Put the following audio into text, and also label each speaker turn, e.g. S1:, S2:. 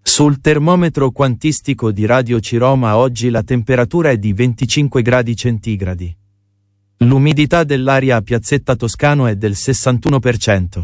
S1: Sul termometro quantistico di Radio Ciroma oggi la temperatura è di 25 gradi centigradi. L'umidità dell'aria a Piazzetta Toscano è del 61%.